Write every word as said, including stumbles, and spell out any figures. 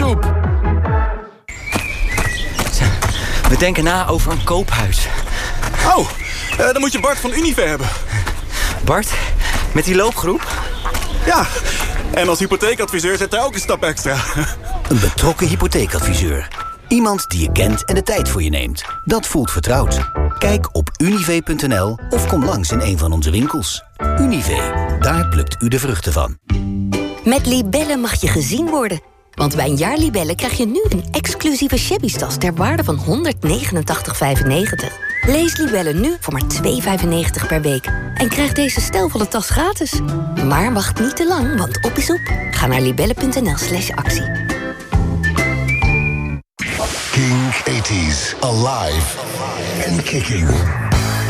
soep. We denken na over een koophuis. Oh, uh, dan moet je Bart van Unive hebben. Bart, met die loopgroep? Ja, en als hypotheekadviseur zit hij ook een stap extra. Een betrokken hypotheekadviseur. Iemand die je kent en de tijd voor je neemt. Dat voelt vertrouwd. Kijk op unive punt n l of kom langs in een van onze winkels. Unive, daar plukt u de vruchten van. Met Libellen mag je gezien worden. Want bij een jaar Libellen krijg je nu een exclusieve shabby-tas ter waarde van honderdnegenentachtig vijfennegentig. Lees Libellen nu voor maar twee euro vijfennegentig per week. En krijg deze stijlvolle tas gratis. Maar wacht niet te lang, want op is op. Ga naar libellen punt n l slash actie. King eighties, alive and kicking.